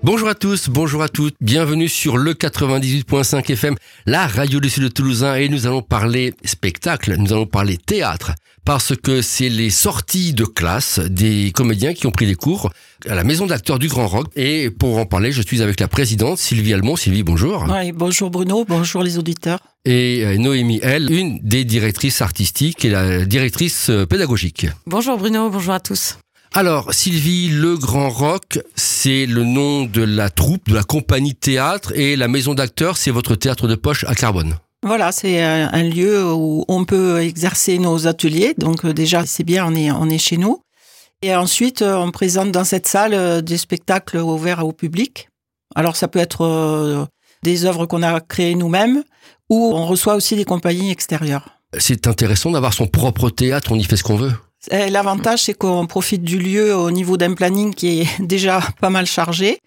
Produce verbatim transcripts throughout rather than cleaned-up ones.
Bonjour à tous, bonjour à toutes, bienvenue sur le quatre-vingt-dix-huit virgule cinq F M, la radio du Sud Toulousain, et nous allons parler spectacle, nous allons parler théâtre, parce que c'est les sorties de classe des comédiens qui ont pris des cours à la Maison d'acteurs du Grand Roc. Et pour en parler, je suis avec la présidente Sylvie Almond. Sylvie, bonjour. Oui, bonjour Bruno, bonjour les auditeurs. Et Noémie, elle, une des directrices artistiques et la directrice pédagogique. Bonjour Bruno, bonjour à tous. Alors, Sylvie, le Grand Roc, c'est le nom de la troupe, de la compagnie de théâtre, et la maison d'acteurs, c'est votre théâtre de poche à Carbone. Voilà, c'est un lieu où on peut exercer nos ateliers, donc déjà c'est bien, on est, on est chez nous. Et ensuite, on présente dans cette salle des spectacles ouverts au public. Alors ça peut être des œuvres qu'on a créées nous-mêmes, ou on reçoit aussi des compagnies extérieures. C'est intéressant d'avoir son propre théâtre, on y fait ce qu'on veut. L'avantage, c'est qu'on profite du lieu au niveau d'un planning qui est déjà pas mal chargé.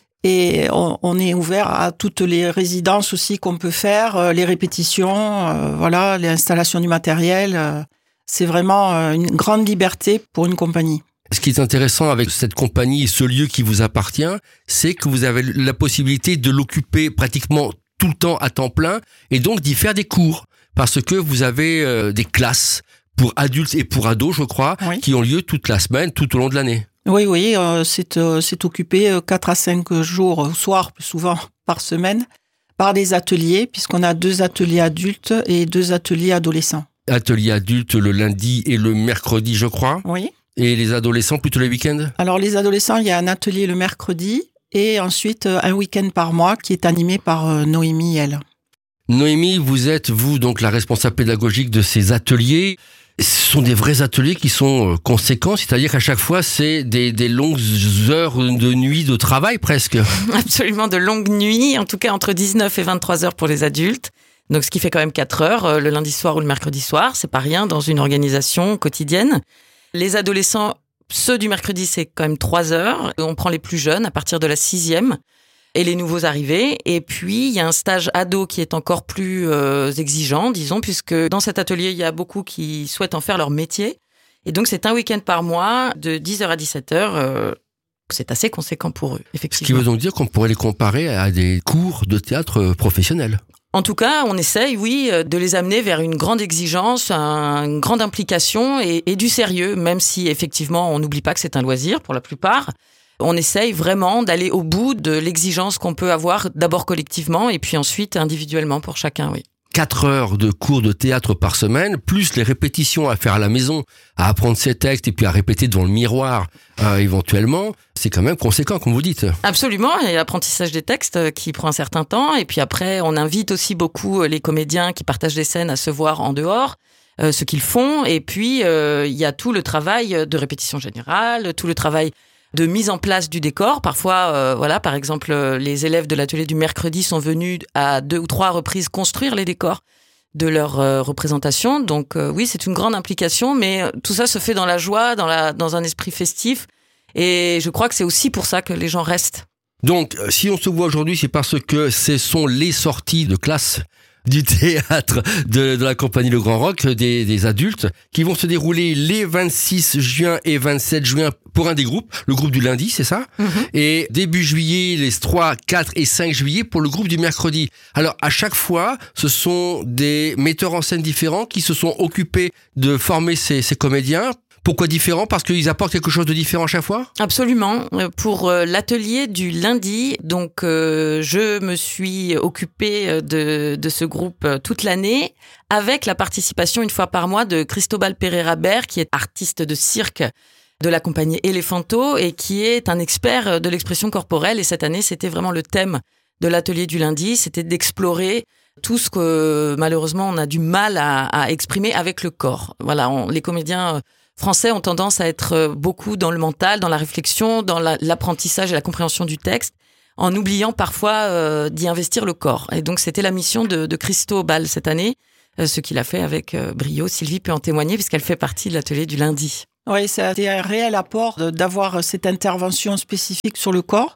Et on, on est ouvert à toutes les résidences aussi qu'on peut faire, les répétitions, euh, voilà, l'installation du matériel. Euh, c'est vraiment une grande liberté pour une compagnie. Ce qui est intéressant avec cette compagnie et ce lieu qui vous appartient, c'est que vous avez la possibilité de l'occuper pratiquement tout le temps à temps plein et donc d'y faire des cours. Parce que vous avez euh, des classes pour adultes et pour ados, je crois, oui, qui ont lieu toute la semaine, tout au long de l'année. Oui, oui, euh, c'est, euh, c'est occupé quatre à cinq jours au soir, plus souvent par semaine, par des ateliers, puisqu'on a deux ateliers adultes et deux ateliers adolescents. Ateliers adultes le lundi et le mercredi, je crois. Oui. Et les adolescents plutôt les week-ends ? Alors les adolescents, il y a un atelier le mercredi et ensuite un week-end par mois qui est animé par euh, Noémie, elle. Noémie, vous êtes, vous, donc la responsable pédagogique de ces ateliers. Ce sont des vrais ateliers qui sont conséquents, c'est-à-dire qu'à chaque fois, c'est des, des longues heures de nuit de travail presque. Absolument, de longues nuits, en tout cas entre dix-neuf et vingt-trois heures pour les adultes. Donc ce qui fait quand même quatre heures le lundi soir ou le mercredi soir, c'est pas rien dans une organisation quotidienne. Les adolescents, ceux du mercredi, c'est quand même trois heures. On prend les plus jeunes à partir de la sixième. Et les nouveaux arrivés. Et puis, il y a un stage ado qui est encore plus euh, exigeant, disons, puisque dans cet atelier, il y a beaucoup qui souhaitent en faire leur métier. Et donc, c'est un week-end par mois, de dix heures à dix-sept heures. Euh, c'est assez conséquent pour eux, effectivement. Ce qui veut donc dire qu'on pourrait les comparer à des cours de théâtre professionnels. En tout cas, on essaye, oui, de les amener vers une grande exigence, une grande implication et, et du sérieux, même si, effectivement, on n'oublie pas que c'est un loisir pour la plupart. On essaye vraiment d'aller au bout de l'exigence qu'on peut avoir d'abord collectivement et puis ensuite individuellement pour chacun, oui. Quatre heures de cours de théâtre par semaine, plus les répétitions à faire à la maison, à apprendre ses textes et puis à répéter devant le miroir euh, éventuellement, c'est quand même conséquent, comme vous dites. Absolument, et l'apprentissage des textes qui prend un certain temps. Et puis après, on invite aussi beaucoup les comédiens qui partagent des scènes à se voir en dehors, euh, ce qu'ils font. Et puis, euh, il y a tout le travail de répétition générale, tout le travail de mise en place du décor. Parfois, euh, voilà, par exemple, les élèves de l'atelier du mercredi sont venus à deux ou trois reprises construire les décors de leur euh, représentation. Donc euh, oui, c'est une grande implication, mais tout ça se fait dans la joie, dans, la, dans un esprit festif. Et je crois que c'est aussi pour ça que les gens restent. Donc, si on se voit aujourd'hui, c'est parce que ce sont les sorties de classe du théâtre de, de la compagnie Le Grand Roc, des, des adultes, qui vont se dérouler les vingt-six juin et vingt-sept juin pour un des groupes, le groupe du lundi, c'est ça ? Mm-hmm. Et début juillet, les trois, quatre et cinq juillet pour le groupe du mercredi. Alors, à chaque fois, ce sont des metteurs en scène différents qui se sont occupés de former ces, ces comédiens. Pourquoi différent ? Parce qu'ils apportent quelque chose de différent à chaque fois ? Absolument. Pour l'atelier du lundi, donc euh, je me suis occupée de, de ce groupe toute l'année avec la participation une fois par mois de Cristobal Pereira-Ber, qui est artiste de cirque de la compagnie Elefanto et qui est un expert de l'expression corporelle. Et cette année, c'était vraiment le thème de l'atelier du lundi, c'était d'explorer tout ce que malheureusement on a du mal à, à exprimer avec le corps. Voilà, on, les comédiens français ont tendance à être beaucoup dans le mental, dans la réflexion, dans la, l'apprentissage et la compréhension du texte, en oubliant parfois euh, d'y investir le corps. Et donc c'était la mission de, de Cristobal cette année, euh, ce qu'il a fait avec euh, brio. Sylvie peut en témoigner puisqu'elle fait partie de l'atelier du lundi. Oui, ça a été un réel apport de, d'avoir cette intervention spécifique sur le corps.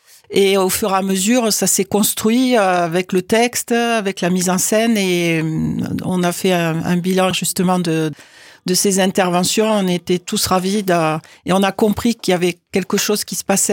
Et au fur et à mesure, ça s'est construit avec le texte, avec la mise en scène, et on a fait un, un bilan justement de, de ces interventions. On était tous ravis de, et on a compris qu'il y avait quelque chose qui se passait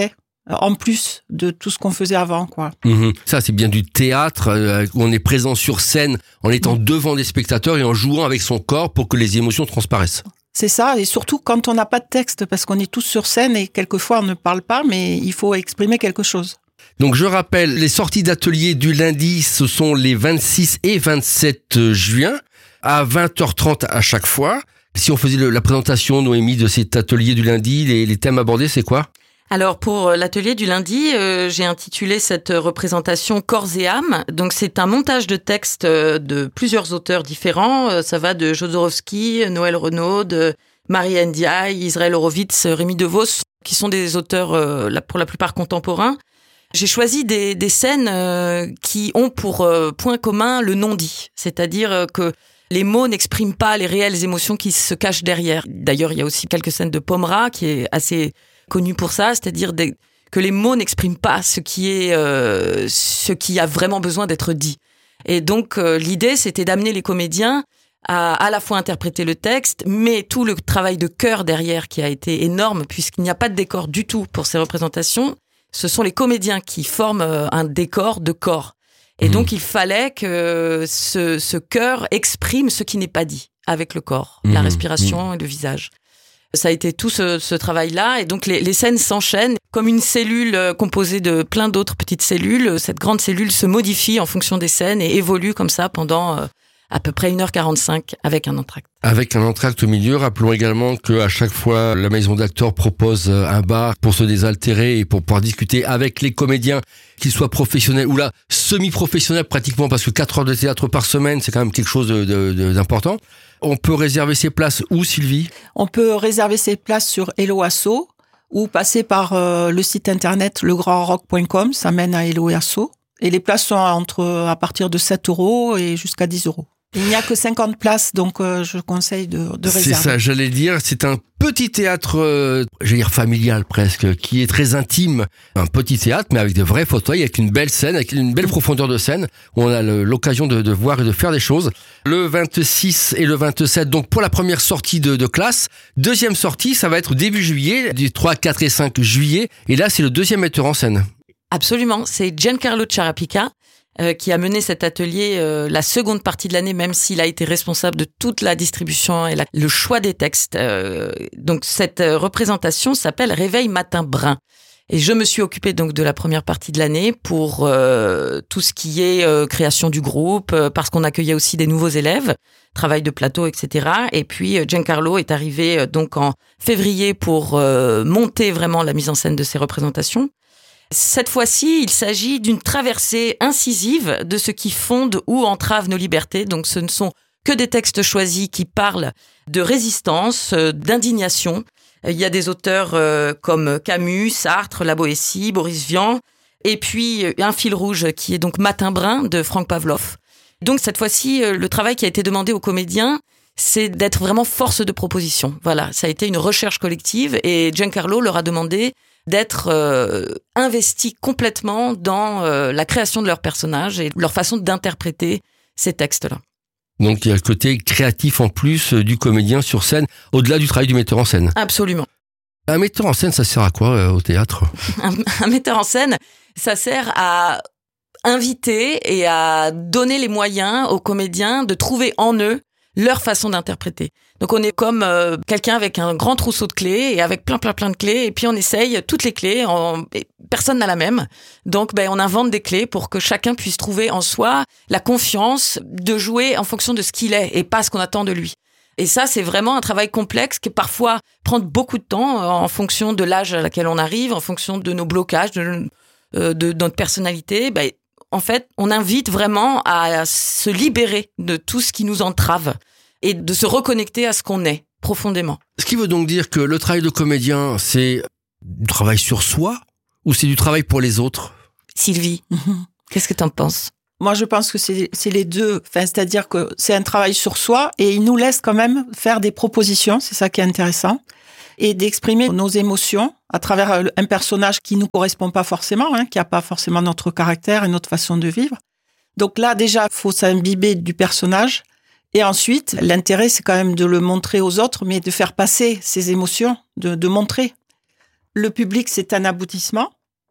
en plus de tout ce qu'on faisait avant, quoi. Mmh. Ça, c'est bien du théâtre, euh, où on est présent sur scène en étant mmh. devant des spectateurs et en jouant avec son corps pour que les émotions transparaissent. C'est ça, et surtout quand on n'a pas de texte, parce qu'on est tous sur scène et quelquefois on ne parle pas, mais il faut exprimer quelque chose. Donc je rappelle, les sorties d'atelier du lundi, ce sont les vingt-six et vingt-sept juin, à vingt heures trente à chaque fois. Si on faisait le, la présentation, Noémie, de cet atelier du lundi, les, les thèmes abordés, c'est quoi ? Alors pour l'atelier du lundi, euh, j'ai intitulé cette représentation Corps et âme. Donc c'est un montage de textes de plusieurs auteurs différents. Ça va de Jodorowsky, Noël Renaud, de Marie Ndiaye, Israël Horowitz, Rémi DeVos, qui sont des auteurs euh, pour la plupart contemporains. J'ai choisi des, des scènes euh, qui ont pour euh, point commun le non-dit, c'est-à-dire euh, que les mots n'expriment pas les réelles émotions qui se cachent derrière. D'ailleurs, il y a aussi quelques scènes de Pomera qui est assez connu pour ça, c'est-à-dire des, que les mots n'expriment pas ce qui est euh, ce qui a vraiment besoin d'être dit. Et donc euh, l'idée, c'était d'amener les comédiens à à la fois interpréter le texte, mais tout le travail de cœur derrière qui a été énorme, puisqu'il n'y a pas de décor du tout pour ces représentations. Ce sont les comédiens qui forment un décor de corps. Et mmh. donc, il fallait que ce, ce cœur exprime ce qui n'est pas dit avec le corps, mmh. la respiration mmh. et le visage. Ça a été tout ce, ce travail-là. Et donc, les, les scènes s'enchaînent comme une cellule composée de plein d'autres petites cellules. Cette grande cellule se modifie en fonction des scènes et évolue comme ça pendant euh, à peu près une heure quarante-cinq avec un entracte. Avec un entracte au milieu, rappelons également qu'à chaque fois, la maison d'acteurs propose un bar pour se désaltérer et pour pouvoir discuter avec les comédiens, qu'ils soient professionnels ou là, semi-professionnels pratiquement, parce que quatre heures de théâtre par semaine, c'est quand même quelque chose de, de, de, d'important. On peut réserver ses places où, Sylvie ? On peut réserver ses places sur Hello Asso ou passer par euh, le site internet le grand rock point com, ça mène à Hello Asso. Et les places sont entre, à partir de sept euros et jusqu'à dix euros. Il n'y a que cinquante places, donc euh, je conseille de, de réserver. C'est ça, j'allais dire, c'est un petit théâtre, euh, j'allais dire familial presque, qui est très intime. Un petit théâtre, mais avec de vrais fauteuils, avec une belle scène, avec une belle profondeur de scène, où on a le, l'occasion de, de voir et de faire des choses. Le vingt-six et le vingt-sept, donc pour la première sortie de, de classe. Deuxième sortie, ça va être début juillet, du trois, quatre et cinq juillet. Et là, c'est le deuxième metteur en scène. Absolument, c'est Giancarlo Ciarapica euh, qui a mené cet atelier euh, la seconde partie de l'année, même s'il a été responsable de toute la distribution et la, le choix des textes. Euh, donc cette euh, représentation s'appelle Réveil matin brun. Et je me suis occupée donc de la première partie de l'année pour euh, tout ce qui est euh, création du groupe, euh, parce qu'on accueillait aussi des nouveaux élèves, travail de plateau, et cetera. Et puis euh, Giancarlo est arrivé euh, donc en février pour euh, monter vraiment la mise en scène de ces représentations. Cette fois-ci, il s'agit d'une traversée incisive de ce qui fonde ou entrave nos libertés. Donc, ce ne sont que des textes choisis qui parlent de résistance, d'indignation. Il y a des auteurs comme Camus, Sartre, La Boétie, Boris Vian, et puis un fil rouge qui est donc Matin brun de Franck Pavlov. Donc, cette fois-ci, le travail qui a été demandé aux comédiens, c'est d'être vraiment force de proposition. Voilà, ça a été une recherche collective et Giancarlo leur a demandé d'être euh, investis complètement dans euh, la création de leurs personnages et leur façon d'interpréter ces textes-là. Donc il y a le côté créatif en plus du comédien sur scène, au-delà du travail du metteur en scène. Absolument. Un metteur en scène, ça sert à quoi euh, au théâtre ? un, un metteur en scène, ça sert à inviter et à donner les moyens aux comédiens de trouver en eux leur façon d'interpréter. Donc on est comme euh, quelqu'un avec un grand trousseau de clés et avec plein plein plein de clés et puis on essaye toutes les clés, en... personne n'a la même. Donc ben on invente des clés pour que chacun puisse trouver en soi la confiance de jouer en fonction de ce qu'il est et pas ce qu'on attend de lui. Et ça c'est vraiment un travail complexe qui parfois prend beaucoup de temps en fonction de l'âge à laquelle on arrive, en fonction de nos blocages, de, euh, de, de notre personnalité. Ben, en fait, on invite vraiment à se libérer de tout ce qui nous entrave et de se reconnecter à ce qu'on est profondément. Ce qui veut donc dire que le travail de comédien, c'est du travail sur soi ou c'est du travail pour les autres ? Sylvie, mmh. Qu'est-ce que tu en penses ? Moi, je pense que c'est, c'est les deux. Enfin, c'est-à-dire que c'est un travail sur soi et il nous laisse quand même faire des propositions, c'est ça qui est intéressant, et d'exprimer nos émotions à travers un personnage qui nous correspond pas forcément, hein, qui a pas forcément notre caractère et notre façon de vivre. Donc là, déjà, il faut s'imbiber du personnage. Et ensuite, l'intérêt, c'est quand même de le montrer aux autres, mais de faire passer ces émotions, de, de montrer. Le public, c'est un aboutissement.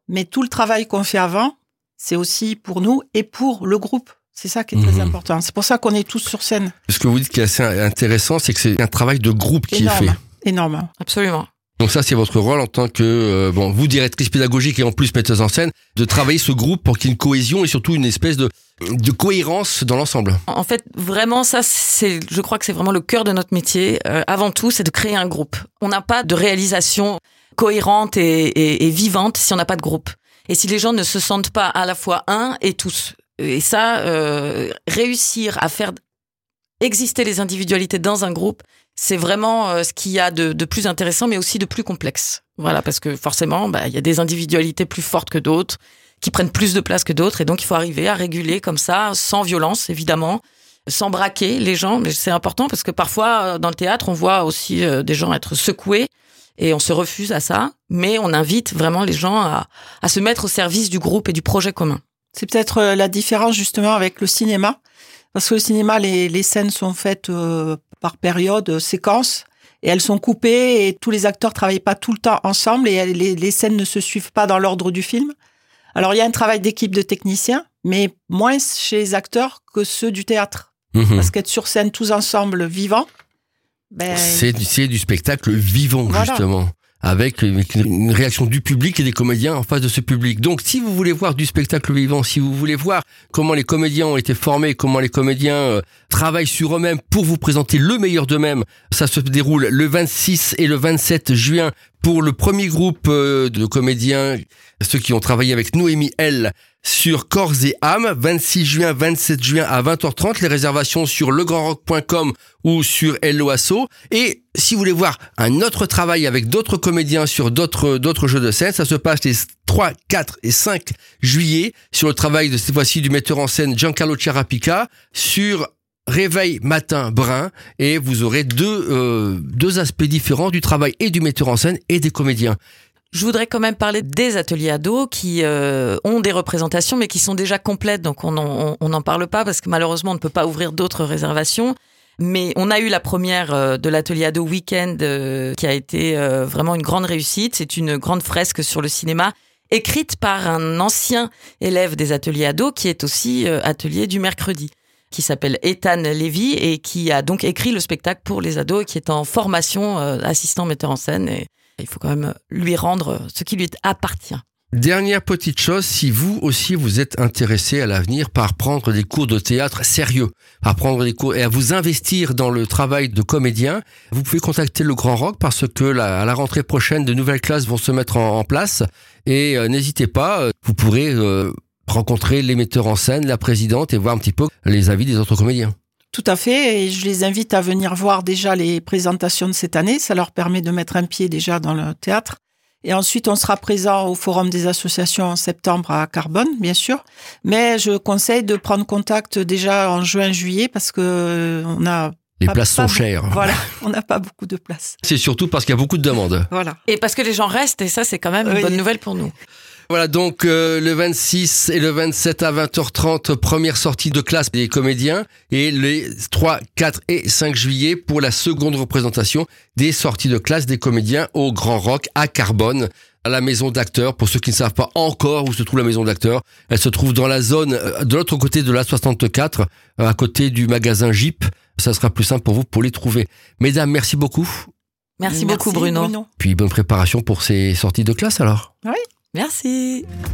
Mais tout le travail qu'on fait avant, c'est aussi pour nous et pour le groupe. C'est ça qui est très mmh. important. C'est pour ça qu'on est tous sur scène. Ce que vous dites qui est assez intéressant, c'est que c'est un travail de groupe qui Énorme. est fait. Énorme. Absolument. Donc ça, c'est votre rôle en tant que, euh, bon, vous, directrice pédagogique et en plus metteuse en scène, de travailler ce groupe pour qu'il y ait une cohésion et surtout une espèce de, de cohérence dans l'ensemble. En fait, vraiment, ça, c'est, je crois que c'est vraiment le cœur de notre métier. Euh, avant tout, c'est de créer un groupe. On n'a pas de réalisation cohérente et, et, et vivante si on n'a pas de groupe. Et si les gens ne se sentent pas à la fois un et tous. Et ça, euh, réussir à faire exister les individualités dans un groupe, c'est vraiment euh, ce qu'il y a de, de plus intéressant, mais aussi de plus complexe. Voilà, parce que forcément, bah, il y a des individualités plus fortes que d'autres, qui prennent plus de place que d'autres, et donc il faut arriver à réguler comme ça, sans violence, évidemment, sans braquer les gens. Mais c'est important parce que parfois, dans le théâtre, on voit aussi euh, des gens être secoués, et on se refuse à ça, mais on invite vraiment les gens à, à se mettre au service du groupe et du projet commun. C'est peut-être la différence justement avec le cinéma, parce que le cinéma, les, les scènes sont faites euh, par période, séquence, et elles sont coupées, et tous les acteurs travaillent pas tout le temps ensemble, et les, les scènes ne se suivent pas dans l'ordre du film. Alors il y a un travail d'équipe de techniciens, mais moins chez les acteurs que ceux du théâtre, mmh. parce qu'être sur scène tous ensemble vivants, ben... c'est, c'est du spectacle vivant, voilà. Justement. Avec une réaction du public et des comédiens en face de ce public. Donc, si vous voulez voir du spectacle vivant, si vous voulez voir comment les comédiens ont été formés, comment les comédiens euh, travaillent sur eux-mêmes pour vous présenter le meilleur d'eux-mêmes, ça se déroule le vingt-six et le vingt-sept juin pour le premier groupe euh, de comédiens, ceux qui ont travaillé avec Noémie L, sur Corps et âme, vingt-six juin, vingt-sept juin à vingt heures trente, les réservations sur le grand rock point com ou sur Hello Asso. Et si vous voulez voir un autre travail avec d'autres comédiens sur d'autres d'autres jeux de scène, ça se passe les trois, quatre et cinq juillet sur le travail de cette fois-ci du metteur en scène Giancarlo Ciarapica sur Réveil matin brun, et vous aurez deux euh, deux aspects différents du travail et du metteur en scène et des comédiens. Je voudrais quand même parler des ateliers ados qui euh, ont des représentations mais qui sont déjà complètes, donc on n'en on, on parle pas parce que malheureusement on ne peut pas ouvrir d'autres réservations. Mais on a eu la première euh, de l'atelier ado week-end euh, qui a été euh, vraiment une grande réussite. C'est une grande fresque sur le cinéma écrite par un ancien élève des ateliers ados qui est aussi euh, atelier du mercredi, qui s'appelle Ethan Lévy et qui a donc écrit le spectacle pour les ados et qui est en formation euh, assistant metteur en scène. Et il faut quand même lui rendre ce qui lui appartient. Dernière petite chose, si vous aussi vous êtes intéressé à l'avenir par prendre des cours de théâtre sérieux, par prendre des cours et à vous investir dans le travail de comédien, vous pouvez contacter le Grand Rock parce que la, à la rentrée prochaine, de nouvelles classes vont se mettre en, en place et euh, n'hésitez pas, euh, vous pourrez euh, rencontrer les metteurs en scène, la présidente et voir un petit peu les avis des autres comédiens. Tout à fait, et je les invite à venir voir déjà les présentations de cette année, ça leur permet de mettre un pied déjà dans le théâtre. Et ensuite, on sera présent au Forum des associations en septembre à Carbone, bien sûr. Mais je conseille de prendre contact déjà en juin-juillet parce que on a... Les pas, places pas sont beaucoup, chères. Voilà, on n'a pas beaucoup de places. C'est surtout parce qu'il y a beaucoup de demandes. Voilà. Et parce que les gens restent, et ça, c'est quand même une oui. bonne nouvelle pour nous. Voilà, donc euh, le vingt-six et le vingt-sept à vingt heures trente, première sortie de classe des comédiens, et les trois, quatre et cinq juillet pour la seconde représentation des sorties de classe des comédiens au Grand Rock à Carbone, à la maison d'acteurs. Pour ceux qui ne savent pas encore où se trouve la maison d'acteurs, elle se trouve dans la zone de l'autre côté de l'A soixante-quatre, à côté du magasin Jeep. Ça sera plus simple pour vous pour les trouver. Mesdames, merci beaucoup. Merci, merci beaucoup Bruno. Bruno. Puis bonne préparation pour ces sorties de classe alors. Oui. Merci.